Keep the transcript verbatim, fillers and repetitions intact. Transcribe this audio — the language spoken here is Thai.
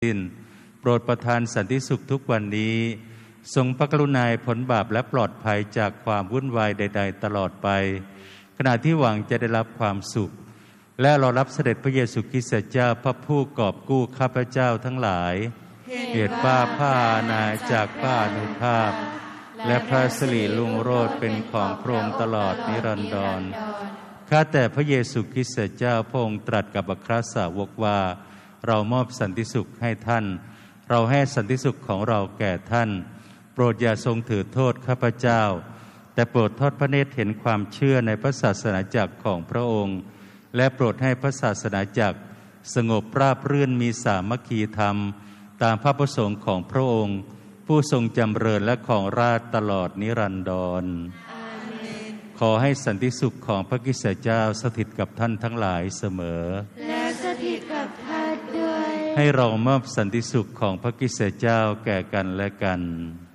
สิ้นโปรดประทานสันติสุขทุกวันนี้ทรงพระกรุณาพ้นบาปและปลอดภัยจากความวุ่นวายใดๆตลอดไปขณะที่หวังจะได้รับความสุขและรอรับเสด็จพระเยซูคริสต์เจ้าพระผู้กอบกู้ข้าพเจ้าทั้งหลายเหตุว่าพระอาณาจากพระอนุภาพและพระสิริรุ่งโรจน์เป็นของพระองค์ตลอดนิรันดรข้าแต่พระเยซูคริสต์เจ้าพระองค์ตรัสกับอัครสาวกว่าเรามอบสันติสุขให้ท่านเราให้สันติสุขของเราแก่ท่านโปรดอย่าทรงถือโทษข้าพเจ้าแต่โปรดทอดพระเนตรเห็นความเชื่อในพระศาสนาจักรของพระองค์และโปรดให้พระศาสนาจักรสงบราบรื่นมีสามัคคีธรรมตามพระประสงค์ของพระองค์ผู้ทรงจำเริญและของราชตลอดนิรันดรขอให้สันติสุขของพระคริสต์เจ้าสถิตกับท่านทั้งหลายเสมอและสถิตกับท่านด้วยให้เรามอบสันติสุขของพระคริสต์เจ้าแก่กันและกัน